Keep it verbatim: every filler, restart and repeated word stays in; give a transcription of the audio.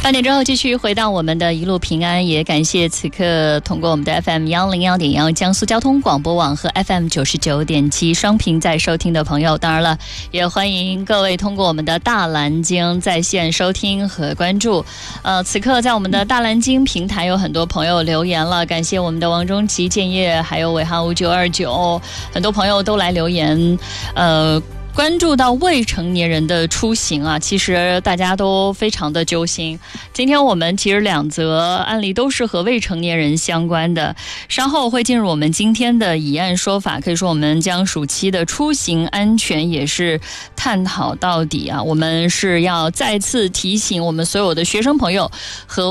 八点之后继续回到我们的一路平安，也感谢此刻通过我们的 F M 一零一点一江苏交通广播网和 F M 九十九点七双屏在收听的朋友，当然了，也欢迎各位通过我们的大蓝鲸在线收听和关注。呃，此刻在我们的大蓝鲸平台有很多朋友留言了，感谢我们的王中奇、建业还有尾号五九二九，很多朋友都来留言，呃。关注到未成年人的出行啊，其实大家都非常的揪心。今天我们其实两则案例都是和未成年人相关的，稍后会进入我们今天的以案说法。可以说我们将暑期的出行安全也是探讨到底啊，我们是要再次提醒我们所有的学生朋友和